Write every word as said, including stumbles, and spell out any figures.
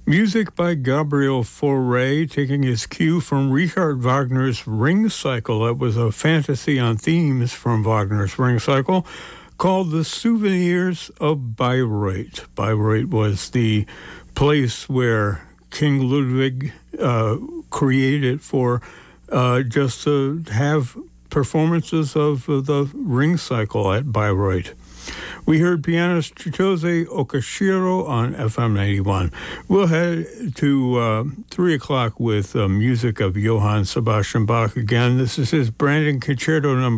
Music by Gabriel Fauré, taking his cue from Richard Wagner's Ring Cycle. That was a fantasy on themes from Wagner's Ring Cycle called The Souvenirs of Bayreuth. Bayreuth was the place where King Ludwig uh, created for uh, just to have performances of uh, the Ring Cycle at Bayreuth. We heard pianist Chitose Okashiro on F M ninety-one. We'll head to uh, three o'clock with uh, music of Johann Sebastian Bach again. This is his Brandon Concerto number